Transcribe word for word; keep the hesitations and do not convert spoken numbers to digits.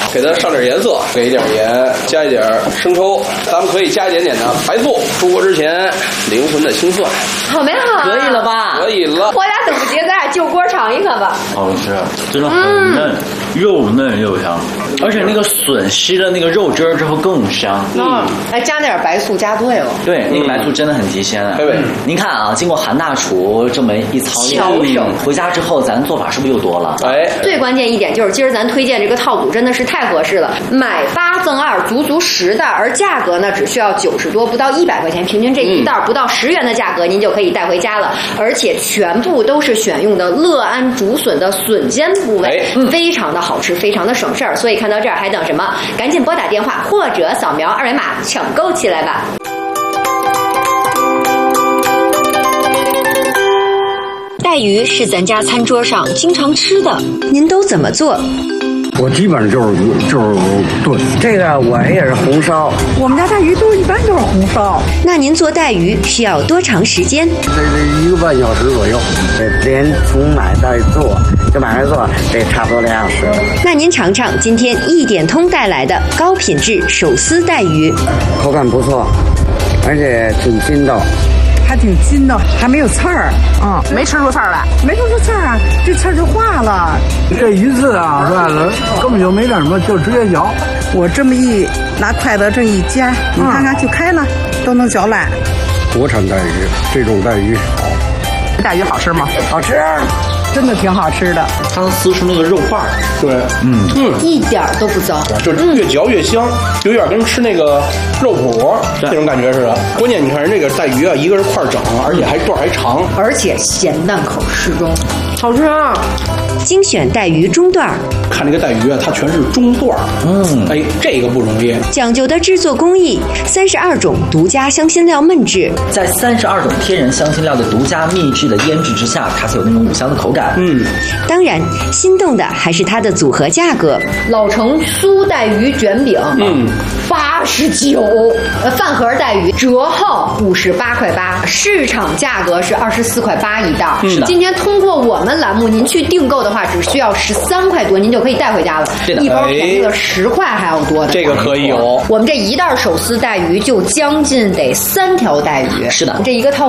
给它上点颜色，给一点盐，加一点生抽，咱们可以加一点点的白醋。出锅之前，灵魂的清算。 好没好？ 可以了吧？ 可以了。 我俩等不及，咱俩就锅尝一个吧。 好吃，真的很嫩，嗯、又嫩又香，而且那个笋吸了那个肉汁儿之后更香。 嗯，哎，加点白醋加对了。 对，那个白醋真的很提鲜啊。 对、嗯， 您看啊，经过韩大厨这么一操练，嗯、回家之后咱做法是不是又多了？ 哎， 最关键一点就是今儿咱推荐这个套组真的是太合适了，买八赠二，足足十袋，而价格呢只需要九十多，不到一百块钱，平均这一袋不到十元的价格，您就可以带回家了。而且全部都是选用的乐安竹笋的笋尖部位，哎、非常的好吃，非常的省事儿。所以看到这儿还等什么？赶紧拨打电话或者扫描二维码抢购起来吧。带鱼是咱家餐桌上经常吃的，您都怎么做？ 我基本上就是就是炖，这个我也是红烧。 我们家带鱼都一般都是红烧。 那您做带鱼需要多长时间？ 这这一个半小时左右。这连从买到做，就买来做，这差不多两小时。 那您尝尝今天一点通带来的高品质手撕带鱼， 口感不错，而且挺筋道。 还挺筋道，还没有刺儿， 嗯，没吃出刺儿来， 没吃出刺儿啊，这刺儿就化了。 这鱼刺啊，是吧？根本就没干什么，就直接嚼。 我这么一拿筷子这一夹，你看看就开了，嗯、都能嚼烂。 国产带鱼，这种带鱼好。 带鱼好吃吗？ 好吃。 真的挺好吃的， 它能撕出那个肉瓣儿， 对， 嗯嗯，一点都不糟， 就越嚼越香，有点跟吃那个肉脯那种感觉似的。关键你看人这个带鱼啊，一个是块整，而且还段还长， 而且咸淡口适中， 好吃啊！精选带鱼中段， 看这个带鱼啊，它全是中段，嗯，哎，这个不容易， 讲究的制作工艺，三十二种独家香辛料焖制， 在三十二种天然香辛料的独家秘制的腌制之下，它才有那种五香的口感。 嗯， 当然，心动的还是它的组合价格。老城酥带鱼卷饼，嗯，八十九，呃，饭盒带鱼折后五十八块八，市场价格是二十四块八一袋。 是的， 今天通过我们栏目，您去订购的话，只需要十三块多，您就可以带回家了。一包便宜了十块还要多的。 这个可以有。 我们这一袋手撕带鱼就将近得三条带鱼。 是的， 这一个套。